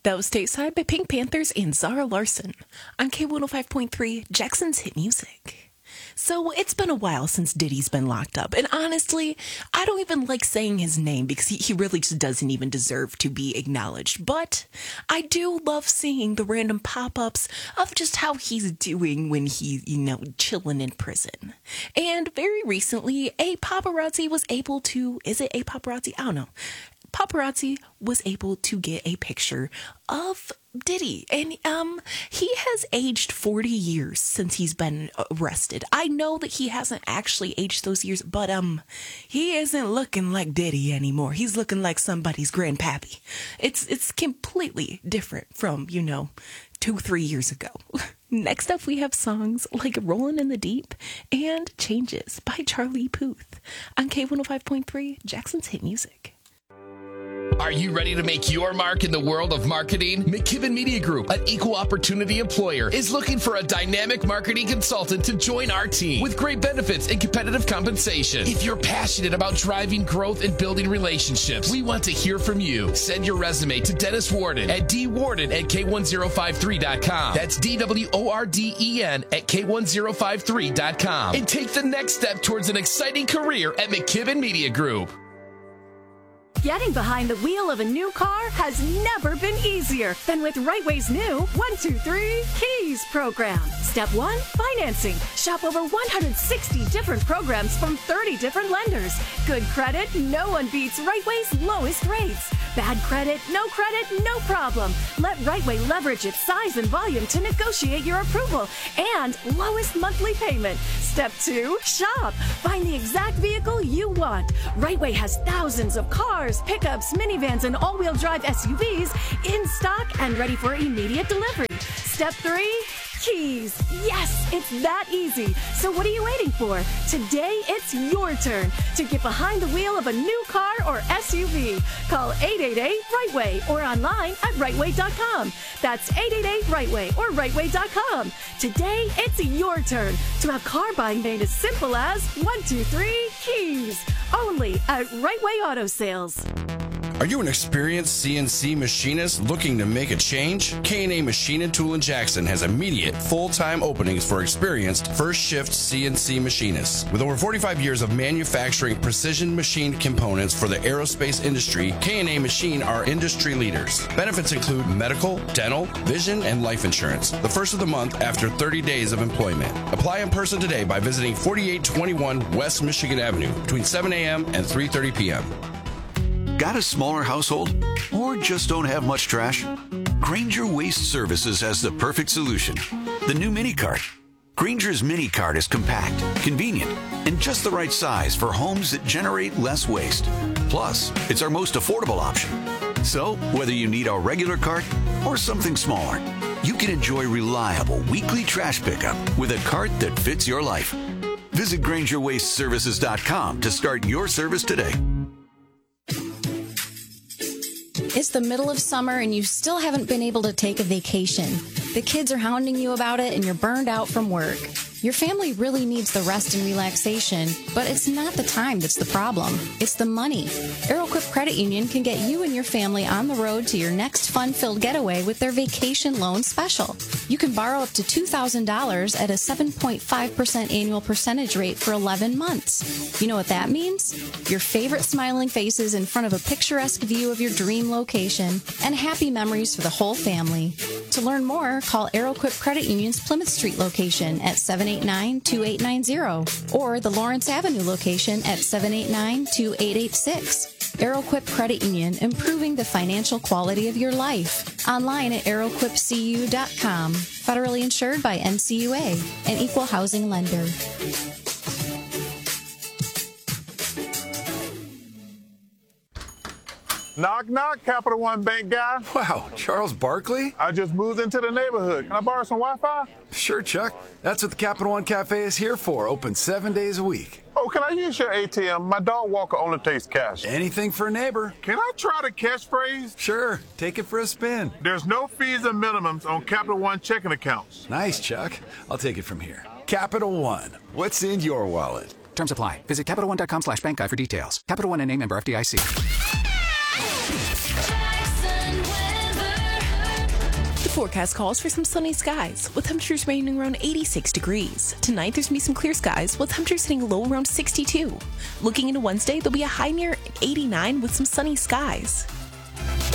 That was Stateside by Pink Panthers and Zara Larson on K105.3, Jackson's Hit Music. So it's been a while since Diddy's been locked up, and honestly, I don't even like saying his name because he really just doesn't even deserve to be acknowledged. But I do love seeing the random pop-ups of just how he's doing when he's, chilling in prison. And very recently, a paparazzi was able to, is it a paparazzi? I don't know. Paparazzi was able to get a picture of Diddy, and he has aged 40 years since he's been arrested. I know that he hasn't actually aged those years, but he isn't looking like Diddy anymore. He's looking like somebody's grandpappy. It's completely different from 2-3 years ago. Next up, we have songs like Rollin' in the Deep and Changes by Charlie Puth on K105.3, Jackson's Hit Music. Are you ready to make your mark in the world of marketing? McKibben Media Group, an equal opportunity employer, is looking for a dynamic marketing consultant to join our team with great benefits and competitive compensation. If you're passionate about driving growth and building relationships, we want to hear from you. Send your resume to Dennis Warden at dwarden@k1053.com. That's DWORDEN at k1053.com. And take the next step towards an exciting career at McKibben Media Group. Getting behind the wheel of a new car has never been easier than with Rightway's new 1-2-3 Keys program. Step 1, financing. Shop over 160 different programs from 30 different lenders. Good credit, no one beats Rightway's lowest rates. Bad credit, no problem. Let Rightway leverage its size and volume to negotiate your approval and lowest monthly payment. Step 2, shop. Find the exact vehicle you want. Rightway has thousands of cars, pickups, minivans, and all-wheel drive SUVs in stock and ready for immediate delivery. Step 3, keys. Yes, it's that easy. So what are you waiting for? Today, it's your turn to get behind the wheel of a new car or SUV. Call 888-RIGHTWAY or online at rightway.com. That's 888-RIGHTWAY or rightway.com. Today, it's your turn to have car buying made as simple as 1-2-3 keys. Only at Rightway Auto Sales. Are you an experienced CNC machinist looking to make a change? K&A Machine and Tool in Jackson has immediate full-time openings for experienced first-shift CNC machinists. With over 45 years of manufacturing precision machined components for the aerospace industry, K&A Machine are industry leaders. Benefits include medical, dental, vision, and life insurance. The first of the month after 30 days of employment. Apply in person today by visiting 4821 West Michigan Avenue between 7 a.m. and 3:30 p.m. Got a smaller household? Or just don't have much trash? Grainger Waste Services has the perfect solution. The new Mini Cart. Grainger's Mini Cart is compact, convenient, and just the right size for homes that generate less waste. Plus, it's our most affordable option. So, whether you need a regular cart or something smaller, you can enjoy reliable weekly trash pickup with a cart that fits your life. Visit GraingerWasteServices.com to start your service today. It's the middle of summer and you still haven't been able to take a vacation. The kids are hounding you about it and you're burned out from work. Your family really needs the rest and relaxation, but it's not the time that's the problem. It's the money. Arrowquip Credit Union can get you and your family on the road to your next fun-filled getaway with their vacation loan special. You can borrow up to $2,000 at a 7.5% annual percentage rate for 11 months. You know what that means? Your favorite smiling faces in front of a picturesque view of your dream location and happy memories for the whole family. To learn more, call Arrowquip Credit Union's Plymouth Street location at 789-2890 or the Lawrence Avenue location at 789-2886. Arrowquip Credit Union, improving the financial quality of your life. Online at arrowquipcu.com. Federally insured by NCUA, an equal housing lender. Knock, knock, Capital One Bank guy. Wow, Charles Barkley? I just moved into the neighborhood. Can I borrow some Wi-Fi? Sure, Chuck. That's what the Capital One Cafe is here for, open 7 days a week. Oh, can I use your ATM? My dog walker only takes cash. Anything for a neighbor. Can I try the catchphrase? Sure, take it for a spin. There's no fees and minimums on Capital One checking accounts. Nice, Chuck. I'll take it from here. Capital One. What's in your wallet? Terms apply. Visit CapitalOne.com/bankguide for details. Capital One and name member FDIC. Jackson Weather The forecast calls for some sunny skies, with temperatures ranging around 86 degrees. Tonight, there's going to be some clear skies, with temperatures hitting low around 62. Looking into Wednesday, there'll be a high near 89 with some sunny skies.